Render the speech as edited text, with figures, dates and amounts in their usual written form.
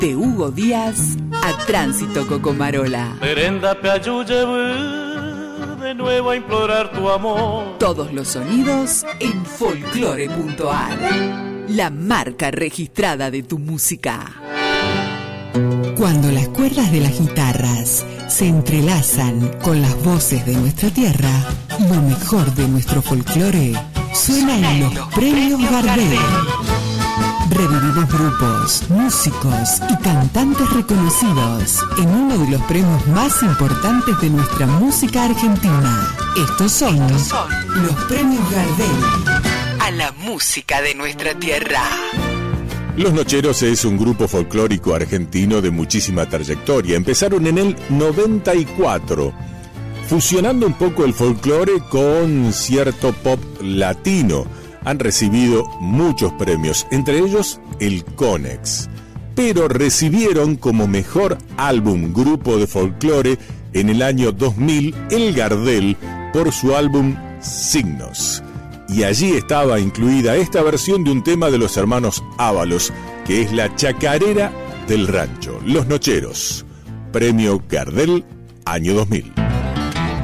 De Hugo Díaz a Tránsito Cocomarola. Merenda de nuevo a implorar tu amor. Todos los sonidos en folclore.ar. La marca registrada de tu música. Cuando las cuerdas de las guitarras se entrelazan con las voces de nuestra tierra, lo mejor de nuestro folclore suena en los premios Gardel. Revivimos grupos, músicos y cantantes reconocidos en uno de los premios más importantes de nuestra música argentina. Estos son los premios Gardel a la música de nuestra tierra. Los Nocheros es un grupo folclórico argentino de muchísima trayectoria. Empezaron en el 94, fusionando un poco el folclore con cierto pop latino. Han recibido muchos premios, entre ellos el Conex, pero recibieron como mejor álbum grupo de folclore en el año 2000 el Gardel por su álbum Signos. Y allí estaba incluida esta versión de un tema de los hermanos Ábalos, que es la chacarera del rancho. Los Nocheros, premio Gardel, año 2000.